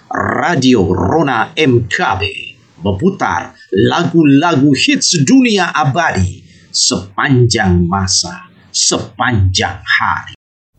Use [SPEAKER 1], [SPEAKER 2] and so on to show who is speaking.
[SPEAKER 1] Radio Rona MKB memutar lagu-lagu hits dunia abadi sepanjang masa, sepanjang hari.